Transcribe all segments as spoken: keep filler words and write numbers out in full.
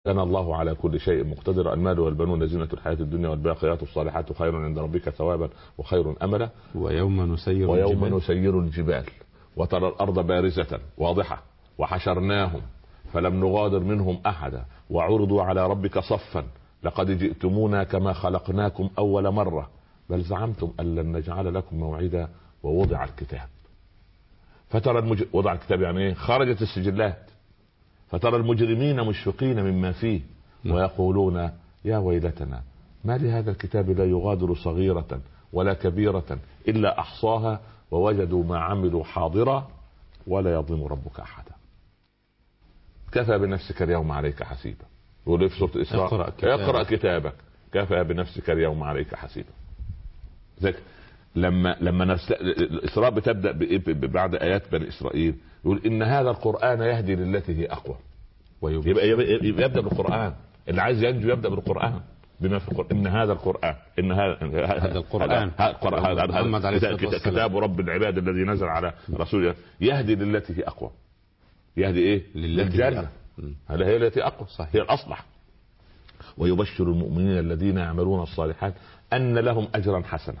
كان الله على كل شيء مقتدر. المال والبنون زينة الحياة الدنيا والباقيات الصالحات خير عند ربك ثوابا وخير أملا. ويوم نسير ويوم الجبال نسير الجبال وترى الأرض بارزة واضحة وحشرناهم فلم نغادر منهم أحدا وعرضوا على ربك صفا لقد جئتمونا كما خلقناكم أول مرة بل زعمتم أن لن نجعل لكم موعدا ووضع الكتاب فترى المج... وضع الكتاب يعني ايه؟ خرجت السجلات فترى المجرمين مشفقين مما فيه ويقولون يا ويلتنا ما لهذا الكتاب لا يغادر صغيرة ولا كبيرة إلا أحصاها ووجدوا ما عملوا حاضرا ولا يظلم ربك أحدا. كفى بنفسك اليوم عليك حسيبا. يقول في سورة الإسراء اقرأ كتابك. اقرأ كتابك كفى بنفسك اليوم عليك حسيبا. ذلك لما لما نفس... الإسراء بتبدأ بعد آيات بني إسرائيل يقول إن هذا القرآن يهدي للتي هي أقوى. يبقى يبدأ بالقرآن. اللي عايز ينجو يبدأ بالقرآن بما في القرآن. إن هذا القرآن إن هذا هذا القرآن هذا كتاب رب العباد الذي نزل على رسوله يهدي للتي هي أقوى. يهدي إيه؟ للجنة. هذا هي التي أقوى صحيح. هي الأصلح. ويبشر المؤمنين الذين يعملون الصالحات أن لهم أجرا حسنا.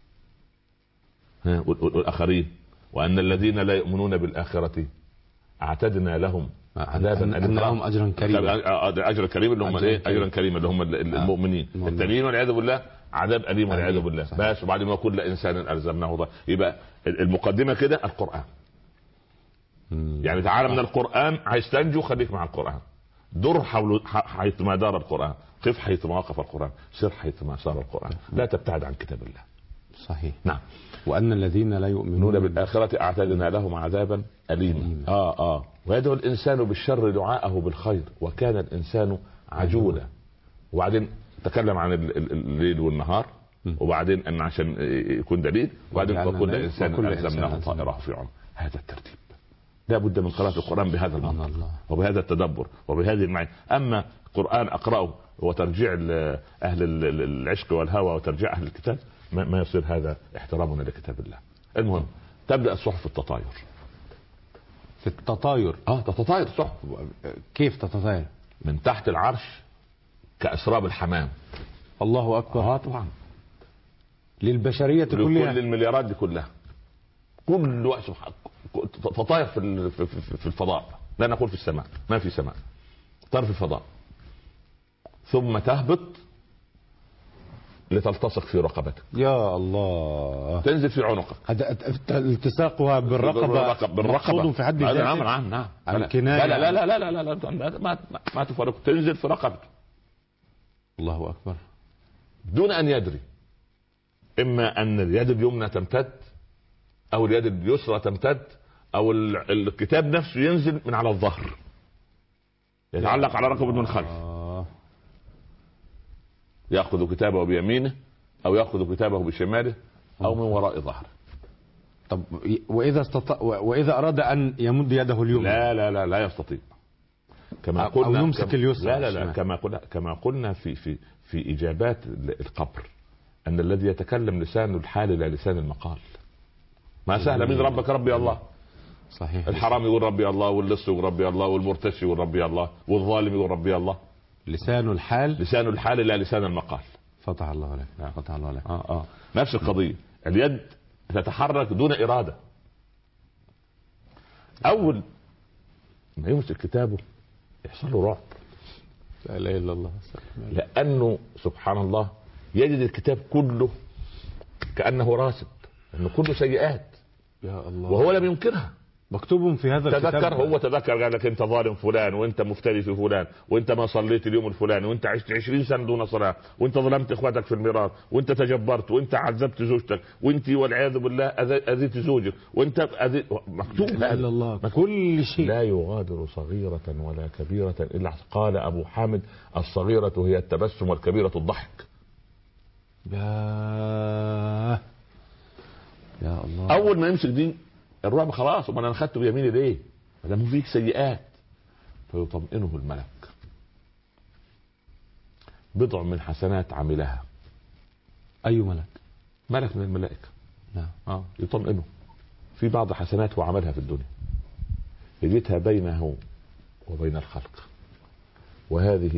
والآخرين وأن الذين لا يؤمنون بالآخرة أعتدنا لهم عذابا أن لهم أجرا كريما. أجر كريم اللي هم إيه؟ أجرا كريما اللي هم المؤمنين. التانيين والعياذ بالله عذاب أليم والعياذ بالله. بس وبعد ما كل إنسان ألزمناه ض... يبقى المقدمة كده القرآن. يعني تعالى من القرآن عايز تنجو خليك مع القرآن. در حول حيث ما دار القرآن قف حيث ما وقف القرآن سر حيث ما سار القرآن لا تبتعد عن كتاب الله. صحيح. نعم. وأن الذين لا يؤمنون بالآخرة أعتدنا لهم عذابا أليما. آه آه ويدعو الإنسان بالشر دعاءه بالخير وكان الإنسان عجولا. وبعدين تكلم عن الليل والنهار وبعدين أن عشان يكون دليل وبعدين وكل إنسان ألزمناه طائره في عنقه. هذا الترتيب لا بد من قراءة القرآن بهذا المنطق وبهذا التدبر وبهذه المعاني. أما القرآن أقرأه وترجيع أهل العشق والهوى وترجيع أهل الكتاب ما يصير هذا احترامنا لكتاب الله. المهم تبدأ الصحف التطاير. في التطاير اه تتطاير صحف. كيف تتطاير؟ من تحت العرش كأسراب الحمام. الله أكبر. اه طبعا للبشرية كلها كل المليارات دي كلها كل وقت تطاير في في الفضاء. لا نقول في السماء ما في سماء طار في الفضاء ثم تهبط لتلتصق في رقبتك. يا الله. تنزل في عنقك. هذا التصاقها بالرقبة بالرقبة في حد ذاته. نعم نعم نعم. الكناية. لا لا لا لا لا لا لا ما ما تفرق. تنزل في رقبته. الله أكبر. دون أن يدري إما أن اليد اليمنى تمتد أو اليد اليسرى تمتد أو الكتاب نفسه ينزل من على الظهر يتعلق على رقبة من خلف. يأخذ كتابه بيمينه أو يأخذ كتابه بشماله أو من وراء ظهره. طب وإذا استطاع وإذا أراد أن يمد يده اليمنى لا لا لا لا يستطيع. كما قلنا أو يمسك اليسرى. لا لا لا كما قلنا كما قلنا في في في إجابات القبر أن الذي يتكلم لسان الحال لا لسان المقال. ما سهل من ربك ربي الله. صحيح. الحرام يقول ربي الله واللص يقول ربي الله والمرتشي يقول ربي الله والظالم يقول ربي الله. لسان الحال لسان الحال لا لسان المقال. فتح الله عليك. نعم. فتح الله عليك. آه آه. نفس القضية. اليد تتحرك دون إرادة. أول ما يمسك كتابه يحصل له رعب. لا إله إلا الله. لأنه سبحان الله يجد الكتاب كله كأنه راسب أنه كله سيئات. يا الله. وهو لم ينكرها. مكتوب في هذا تذكر الكتاب. هو تذكر قال لك انت ظالم فلان وانت مفتري في فلان وانت ما صليت اليوم الفلاني وانت عشت عشرين سنة دون صلاة وانت ظلمت اخواتك في الميراث وانت تجبرت وانت عذبت زوجتك وانت والعياذ بالله اذيت زوجك وانت أذي... مكتوب. لا الا الله. كل شيء. لا يغادر صغيرة ولا كبيرة الا قال ابو حامد الصغيرة هي التبسم والكبيرة الضحك. يا يا الله. اول ما يمسك دي الرعب خلاص. وما انا اخدته بيميني ليه؟ ما دام فيك سيئات. فيطمئنه الملك بضع من حسنات عملها. اي ملك؟ ملك من الملائكه. نعم. اه يطمئنه في بعض حسنات هو عملها في الدنيا يجدها بينه وبين الخلق وهذه